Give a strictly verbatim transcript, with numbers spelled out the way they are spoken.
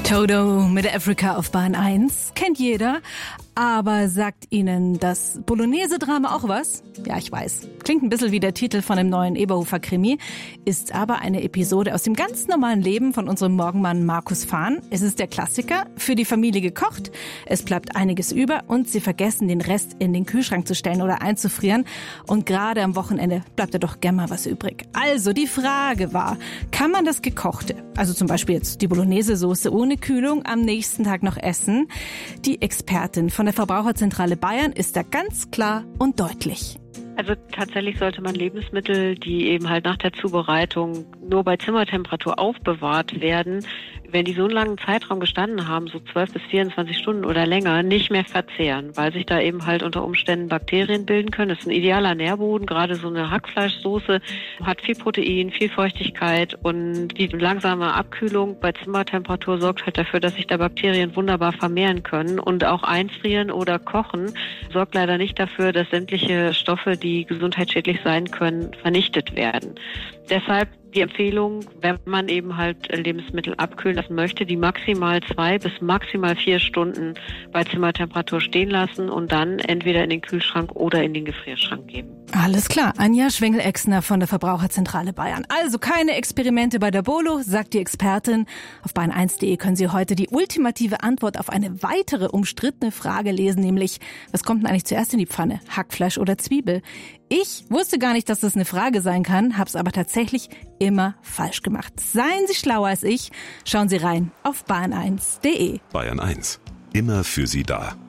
Toto mit Africa auf Bahn eins. Kennt jeder. Aber sagt Ihnen das Bolognese-Drama auch was? Ja, ich weiß. Klingt ein bisschen wie der Titel von einem neuen Eberhofer-Krimi, ist aber eine Episode aus dem ganz normalen Leben von unserem Morgenmann Markus Fahn. Es ist der Klassiker, für die Familie gekocht, es bleibt einiges über und sie vergessen, den Rest in den Kühlschrank zu stellen oder einzufrieren. Und gerade am Wochenende bleibt ja doch gern mal was übrig. Also die Frage war, kann man das Gekochte, also zum Beispiel jetzt die Bolognese-Soße ohne Kühlung, am nächsten Tag noch essen? Die Expertin von der Verbraucherzentrale Bayern ist da ganz klar und deutlich. Also tatsächlich sollte man Lebensmittel, die eben halt nach der Zubereitung nur bei Zimmertemperatur aufbewahrt werden, wenn die so einen langen Zeitraum gestanden haben, so zwölf bis vierundzwanzig Stunden oder länger, nicht mehr verzehren, weil sich da eben halt unter Umständen Bakterien bilden können. Das ist ein idealer Nährboden, gerade so eine Hackfleischsoße hat viel Protein, viel Feuchtigkeit und die langsame Abkühlung bei Zimmertemperatur sorgt halt dafür, dass sich da Bakterien wunderbar vermehren können und auch einfrieren oder kochen sorgt leider nicht dafür, dass sämtliche Stoffe, die gesundheitsschädlich sein können, vernichtet werden. Deshalb die Empfehlung, wenn man eben halt Lebensmittel abkühlen lassen möchte, die maximal zwei bis maximal vier Stunden bei Zimmertemperatur stehen lassen und dann entweder in den Kühlschrank oder in den Gefrierschrank geben. Alles klar. Anja Schwengel-Exner von der Verbraucherzentrale Bayern. Also keine Experimente bei der Bolo, sagt die Expertin. Auf bayern eins punkt de können Sie heute die ultimative Antwort auf eine weitere umstrittene Frage lesen, nämlich, was kommt denn eigentlich zuerst in die Pfanne? Hackfleisch oder Zwiebel? Ich wusste gar nicht, dass das eine Frage sein kann, hab's aber tatsächlich immer falsch gemacht. Seien Sie schlauer als ich. Schauen Sie rein auf bayern eins punkt de. Bayern eins. Immer für Sie da.